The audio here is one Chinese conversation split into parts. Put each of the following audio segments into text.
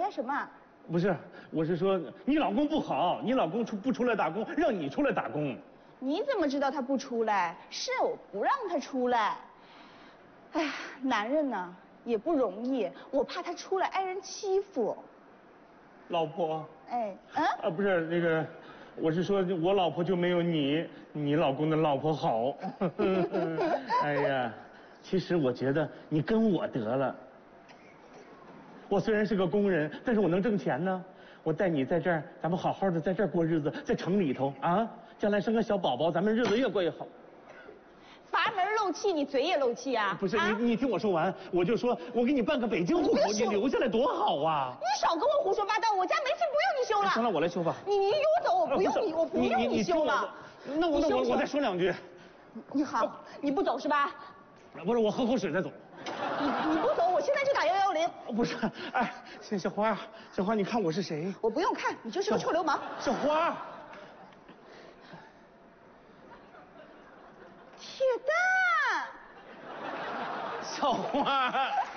呀？什么？ 不是，我是说你老公不好，你老公不出来打工，让你出来打工。 你怎么知道他不出来？是我不让他出来。哎呀，男人呢也不容易，我怕他出来挨人欺负。 老婆。 哎， 不是那个，我是说我老婆就没有你老公的老婆好。哎呀，其实我觉得你跟我得了。我虽然是个工人，但是我能挣钱呢。我带你在这儿，咱们好好的在这儿过日子，在城里头啊，将来生个小宝宝，咱们日子越过越好。 阀门漏气，你嘴也漏气啊？ 不是你听我说完，我就说我给你办个北京户口，你留下来多好啊！ 你少跟我胡说八道，我家煤气不用你修了。 行了，我来修吧。 你给我走，我不用你修了。 那我再说两句。 你好，你不走是吧？ 不是，我喝口水再走。 你不走，我现在就打110。 不是，哎，小花，你看我是谁？ 我不用看，你就是个臭流氓。 小花。 铁蛋。 小花。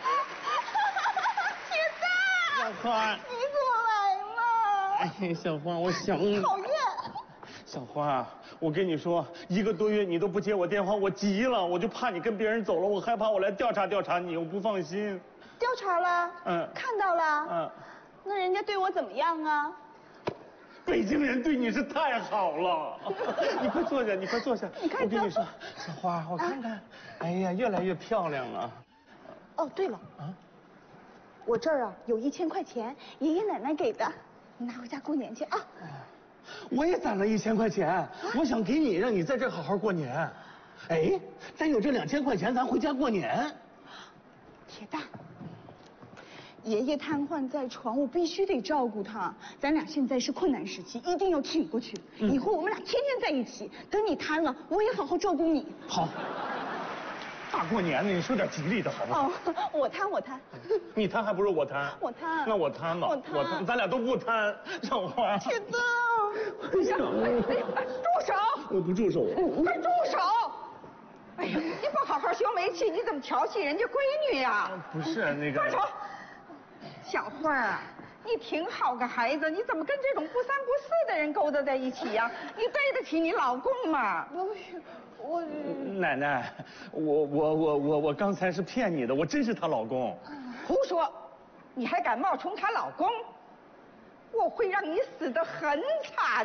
铁蛋。 小花。 你怎么来了？ 哎，小花，我想你。 讨厌。 小花，我跟你说，1个多月你都不接我电话，我急了，我就怕你跟别人走了，我害怕我来调查调查你，我不放心。 调查了？看到了。那人家对我怎么样啊？ 北京人对你是太好了。你快坐下，你快坐下。我跟你说，小花，我看看，哎呀，越来越漂亮了。 哦，对了，我这儿有1000块钱，爷爷奶奶给的，你拿回家过年去啊。 我也攒了1000块钱，我想给你，让你在这儿好好过年。哎，咱有这2000块钱，咱回家过年。 铁蛋，爷爷瘫痪在床，我必须得照顾他。咱俩现在是困难时期，一定要挺过去。以后我们俩天天在一起，等你瘫了，我也好好照顾你。 好。大过年的，你说点吉利的好不好？ 我瘫。 你瘫还不如我瘫。 我瘫。 那我瘫吧。我瘫，咱俩都不瘫。小花。 铁蛋， 住手！ 我不住手。 快住手！哎呀，你不好好修煤气，你怎么调戏人家闺女呀？ 不是那个。 放手！小花啊，你挺好个孩子，你怎么跟这种不三不四的人勾搭在一起呀？你对得起你老公吗？我奶奶，我刚才是骗你的，我真是她老公。 胡说！你还敢冒充她老公？我会让你死得很惨！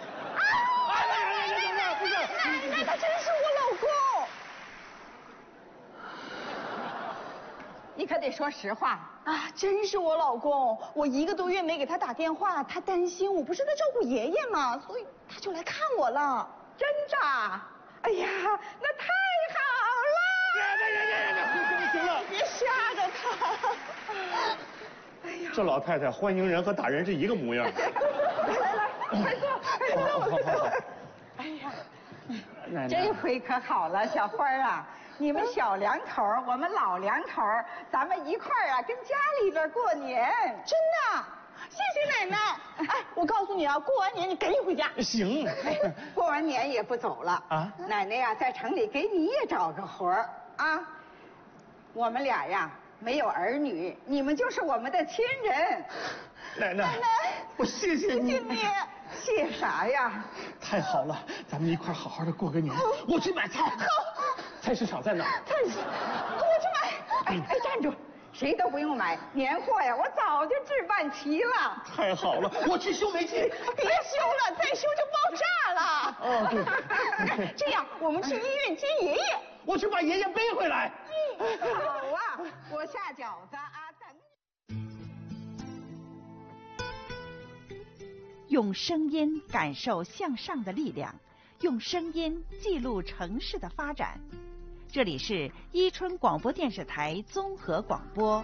不是，奶奶，他真是我老公。 你可得说实话啊！真是我老公，我1个多月没给他打电话，他担心我不是在照顾爷爷吗？所以他就来看我了。 真的？哎呀，那太好了！ 行了， 别吓着他。 哎呀， 这老太太欢迎人和打人是一个模样。 来，快坐， 好。 哎呀， 奶奶， 这回可好了，小花啊，你们小两口，我们老两口，咱们一块儿跟家里边过年。 真的？谢谢奶奶。哎，我告诉你啊，过完年你赶紧回家。 行。 过完年也不走了啊！奶奶呀，在城里给你也找个活儿啊。我们俩呀没有儿女，你们就是我们的亲人。 奶奶，我谢谢你。 谢谢你。 谢啥呀？ 太好了，咱们一块好好的过个年。我去买菜。 好。 菜市场在哪？ 我去买。 哎，站住！谁都不用买，年货呀，我早就置办齐了。 太好了，我去修煤气。 别修了，再修就爆炸了。 哦，对。 这样，我们去医院接爷爷。 我去把爷爷背回来。 好啊，我下饺子啊，等你。用声音感受向上的力量，用声音记录城市的发展。这里是伊春广播电视台综合广播。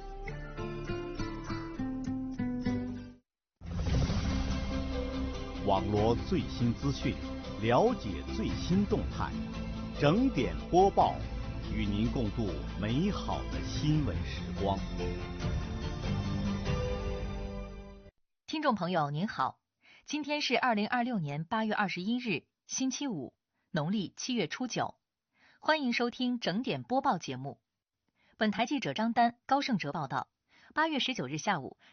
网罗最新资讯，了解最新动态，整点播报，与您共度美好的新闻时光。 听众朋友您好，今天是2026年8月21日，星期五，农历7月初9。欢迎收听整点播报节目。本台记者张丹、高胜哲报道，8月19日下午，